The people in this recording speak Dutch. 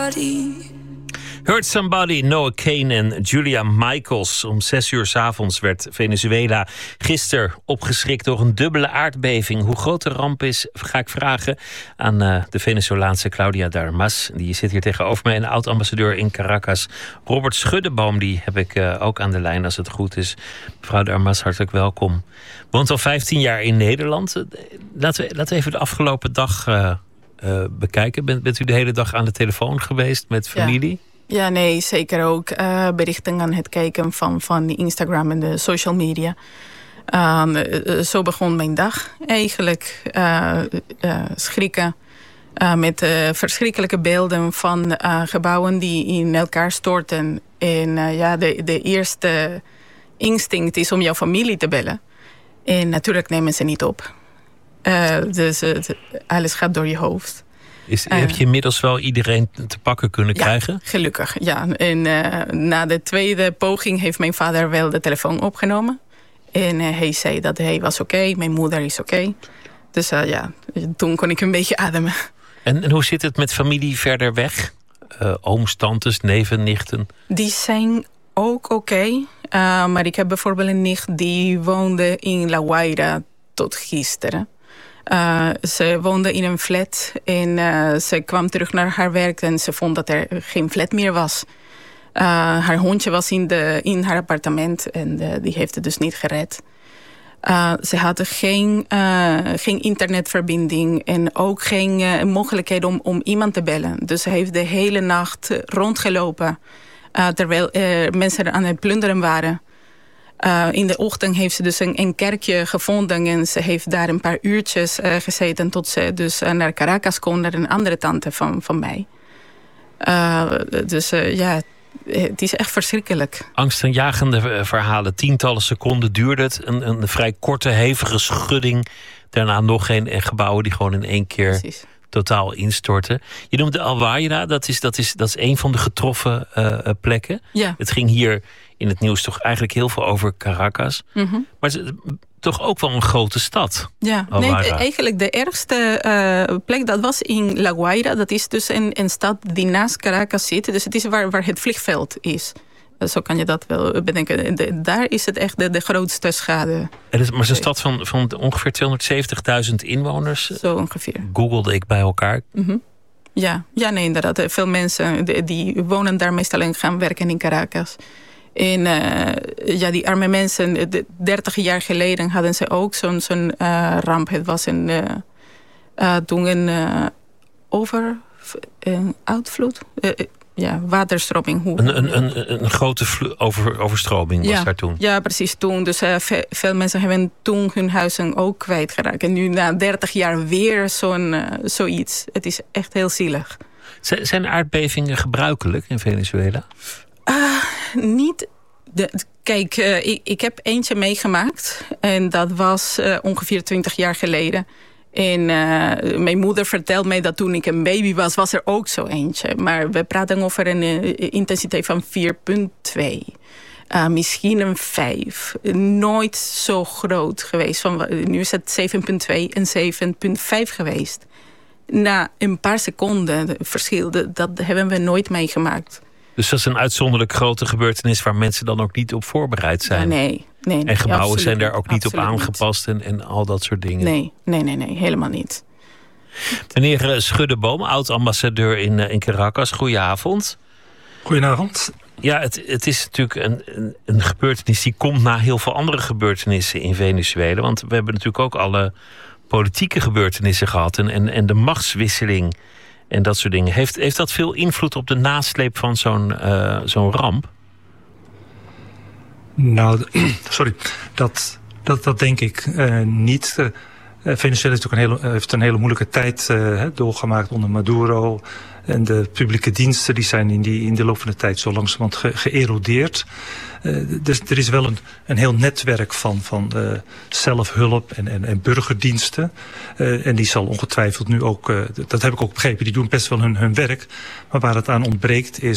Hurt Somebody, Noah Kane en Julia Michaels. Om 6 uur 's avonds werd Venezuela gisteren opgeschrikt door een dubbele aardbeving. Hoe groot de ramp is, ga ik vragen aan de Venezolaanse Claudia Darmas. Die zit hier tegenover mij, een oud-ambassadeur in Caracas. Robert Schuddeboom, die heb ik ook aan de lijn als het goed is. Mevrouw Darmas, hartelijk welkom. Woont al 15 jaar in Nederland. Laten we even de afgelopen dag bekijken. Bent u de hele dag aan de telefoon geweest met familie? Ja, nee, zeker ook. Berichten aan het kijken van Instagram en de social media. Zo begon mijn dag eigenlijk. Schrikken met verschrikkelijke beelden van gebouwen die in elkaar storten. En de eerste instinct is om jouw familie te bellen. En natuurlijk nemen ze niet op. Dus alles gaat door je hoofd. Heb je inmiddels wel iedereen te pakken kunnen krijgen? Gelukkig, ja. En na de tweede poging heeft mijn vader wel de telefoon opgenomen. En hij zei dat hij was oké, mijn moeder is oké. Dus toen kon ik een beetje ademen. En hoe zit het met familie verder weg? Ooms, tantes, neven, nichten? Die zijn ook oké. Maar ik heb bijvoorbeeld een nicht die woonde in La Guaira tot gisteren. Ze woonde in een flat en ze kwam terug naar haar werk en ze vond dat er geen flat meer was. Haar hondje was in haar appartement en die heeft het dus niet gered. Ze hadden geen internetverbinding en ook geen mogelijkheid om iemand te bellen. Dus ze heeft de hele nacht rondgelopen terwijl mensen er aan het plunderen waren. In de ochtend heeft ze dus een kerkje gevonden en ze heeft daar een paar uurtjes gezeten tot ze dus naar Caracas kon, naar een andere tante van mij. Het is echt verschrikkelijk. Angstaanjagende verhalen. Tientallen seconden duurde het. Een vrij korte, hevige schudding. Daarna nog geen gebouwen die gewoon in één keer totaal instorten. Je noemde Al Guaira, dat is een van de getroffen plekken. Ja. Het ging hier in het nieuws toch eigenlijk heel veel over Caracas. Mm-hmm. Maar het is toch ook wel een grote stad. Ja, eigenlijk de ergste plek, dat was in La Guaira. Dat is dus een stad die naast Caracas zit. Dus het is waar het vliegveld is. Zo kan je dat wel bedenken. Daar is het echt de grootste schade. Maar het is een stad van ongeveer 270.000 inwoners. Zo ongeveer. Googelde ik bij elkaar. Mm-hmm. Ja, nee, inderdaad. Veel mensen die wonen daar meestal en gaan werken in Caracas. En die arme mensen, 30 jaar geleden hadden ze ook zo'n ramp. Het was toen een uitvloed. Waterstroming. Een grote overstroming was daar toen. Ja, precies toen. Dus veel mensen hebben toen hun huizen ook kwijtgeraakt. En nu na 30 jaar weer zoiets. Het is echt heel zielig. Zijn aardbevingen gebruikelijk in Venezuela? Niet. Kijk, ik heb eentje meegemaakt. En dat was ongeveer 20 jaar geleden. En mijn moeder vertelde mij dat toen ik een baby was er ook zo eentje. Maar we praten over een intensiteit van 4,2. Misschien een 5. Nooit zo groot geweest. Nu is het 7,2 en 7,5 geweest. Na een paar seconden verschil, dat hebben we nooit meegemaakt. Dus dat is een uitzonderlijk grote gebeurtenis waar mensen dan ook niet op voorbereid zijn. Nee. En gebouwen zijn daar ook niet op aangepast en al dat soort dingen. Nee, helemaal niet. Meneer Schuddeboom, oud-ambassadeur in Caracas, goedenavond. Goedenavond. Ja, het is natuurlijk een gebeurtenis die komt na heel veel andere gebeurtenissen in Venezuela. Want we hebben natuurlijk ook alle politieke gebeurtenissen gehad en de machtswisseling en dat soort dingen. Heeft dat veel invloed op de nasleep van zo'n ramp? Nou, sorry, dat denk ik niet. Venezuela heeft een hele moeilijke tijd doorgemaakt onder Maduro. En de publieke diensten die zijn in de loop van de tijd zo langzamerhand geërodeerd. Dus er is wel een heel netwerk van zelfhulp en burgerdiensten. En die zal ongetwijfeld nu ook, dat heb ik ook begrepen, die doen best wel hun werk. Maar waar het aan ontbreekt is